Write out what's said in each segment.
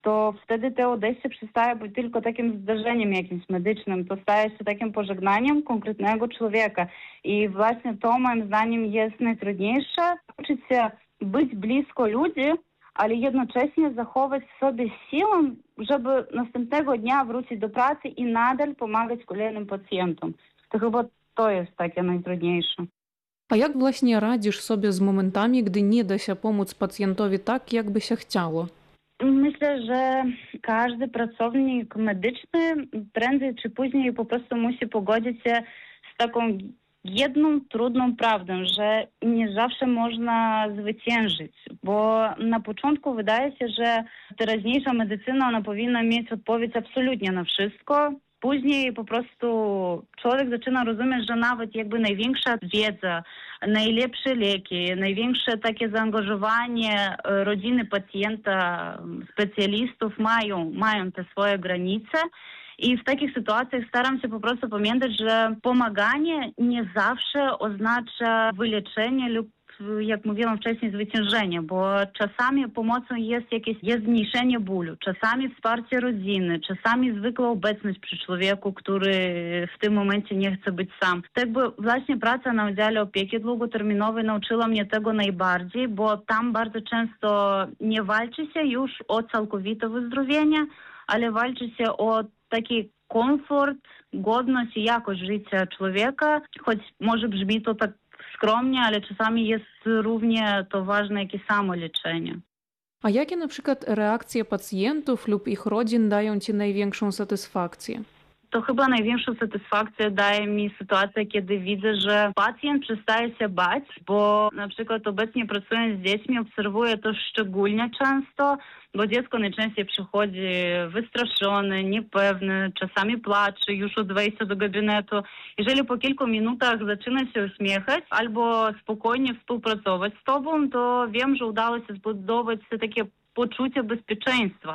to wtedy te odejście przestaje być tylko takim zdarzeniem jakimś medycznym, to staje się takim pożegnaniem konkretnego człowieka. I właśnie to moim zdaniem jest najtrudniejsze, uczyć się być blisko ludzi, ale jednocześnie zachować w sobie siłę, żeby następnego dnia wrócić do pracy i nadal pomagać kolejnym pacjentom. To chyba to jest takie najtrudniejsze. A jak właśnie radzisz sobie z momentami, gdy nie da się pomóc pacjentowi tak, jakby się chciało? Myślę, że każdy pracownik medyczny prędzej czy później po prostu musi pogodzić się z taką jedną trudną prawdą, że nie zawsze można zwyciężyć, bo na początku wydaje się, że teraźniejsza medycyna ona powinna mieć odpowiedź absolutnie na wszystko. Później po prostu człowiek zaczyna rozumieć, że nawet jakby największa wiedza, najlepsze leki, największe takie zaangażowanie rodziny pacjenta, specjalistów mają te swoje granice. I w takich sytuacjach staram się po prostu pamiętać, że pomaganie nie zawsze oznacza wyleczenie lub, jak mówiłam wcześniej, zwyciężenie, bo czasami pomocą jest zmniejszenie bólu, czasami wsparcie rodziny, czasami zwykła obecność przy człowieku, który w tym momencie nie chce być sam. Tak jakby właśnie praca na oddziale opieki długoterminowej nauczyła mnie tego najbardziej, bo tam bardzo często nie walczy się już o całkowite wyzdrowienie, ale walczy się o taki komfort, godność i jakość życia człowieka, choć może brzmi to tak skromnie, ale czasami jest równie to ważne, jak i samo leczenie. A jakie na przykład reakcje pacjentów lub ich rodzin dają Ci największą satysfakcję? To chyba największą satysfakcję daje mi sytuacja, kiedy widzę, że pacjent przestaje się bać, bo na przykład obecnie pracując z dziećmi obserwuję to szczególnie często, bo dziecko najczęściej przychodzi wystraszone, niepewne, czasami płacze już od wejścia do gabinetu. Jeżeli po kilku minutach zaczyna się uśmiechać albo spokojnie współpracować z tobą, to wiem, że udało się zbudować takie poczucie bezpieczeństwa.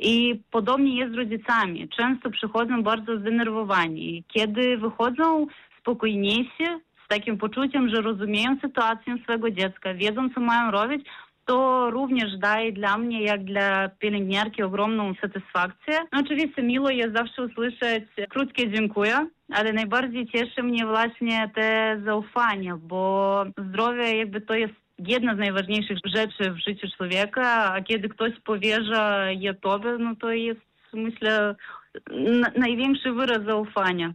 I podobnie jest z rodzicami. Często przychodzą bardzo zdenerwowani. Kiedy wychodzą spokojniejsi, z takim poczuciem, że rozumieją sytuację swojego dziecka, wiedzą, co mają robić, to również daje dla mnie, jak dla pielęgniarki, ogromną satysfakcję. No, oczywiście miło jest zawsze usłyszeć krótkie dziękuję, ale najbardziej cieszy mnie właśnie te zaufanie, bo zdrowie jakby to jest jedna z najważniejszych rzeczy w życiu człowieka, a kiedy ktoś powierza je tobie, no to jest, myślę, największy wyraz zaufania.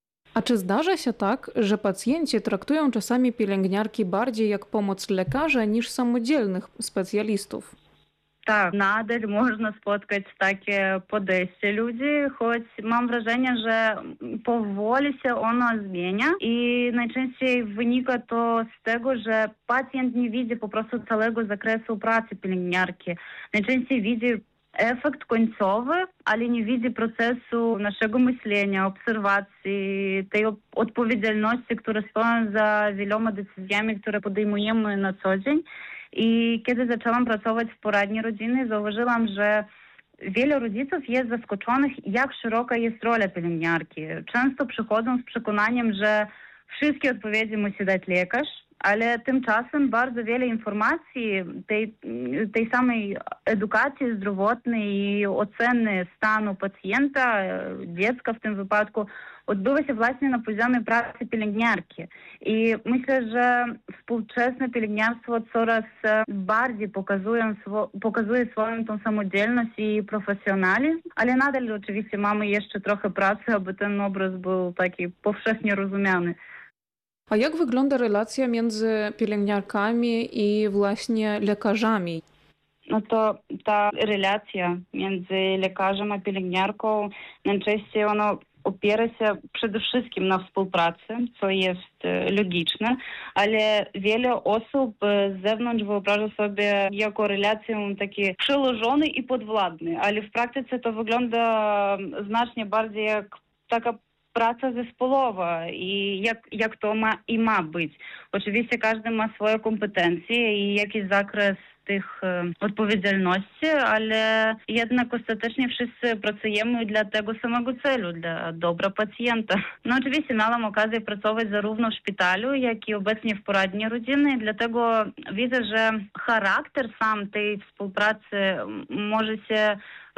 A czy zdarza się tak, że pacjenci traktują czasami pielęgniarki bardziej jak pomoc lekarza niż samodzielnych specjalistów? Tak, nadal można spotkać takie podejście ludzi, choć mam wrażenie, że powoli się ono zmienia i najczęściej wynika to z tego, że pacjent nie widzi po prostu całego zakresu pracy pielęgniarki. Najczęściej widzi efekt końcowy, ale nie widzi procesu naszego myślenia, obserwacji, tej odpowiedzialności, która stoi za wieloma decyzjami, które podejmujemy na co dzień. I kiedy zaczęłam pracować w poradni rodziny, zauważyłam, że wiele rodziców jest zaskoczonych, jak szeroka jest rola pielęgniarki. Często przychodzą z przekonaniem, że wszystkie odpowiedzi musi dać lekarz, ale tymczasem bardzo wiele informacji, tej samej edukacji zdrowotnej i oceny stanu pacjenta, dziecka w tym wypadku, odbywa się właśnie na poziomie pracy pielęgniarki. I myślę, że współczesne pielęgniarstwo coraz bardziej pokazuje swoją tą samodzielność i profesjonalizm, ale nadal oczywiście mamy jeszcze trochę pracy, aby ten obraz był taki powszechnie rozumiany. A jak wygląda relacja między pielęgniarkami i właśnie lekarzami? No to ta relacja między lekarzem a pielęgniarką najczęściej ona opiera się przede wszystkim na współpracy, co jest logiczne, ale wiele osób z zewnątrz wyobraża sobie jako relację taki przełożony i podwładny, ale w praktyce to wygląda znacznie bardziej jak taka praca zespołowa i jak to ma być. Oczywiście każdy ma swoje kompetencje i jakiś zakres tych odpowiedzialności, ale jednak ostatecznie wszyscy pracujemy dla tego samego celu, dla dobra pacjenta. No oczywiście miałam okazję pracować zarówno w szpitalu, jak i obecnie w poradni rodzinnej, dlatego widzę, że charakter sam tej współpracy może się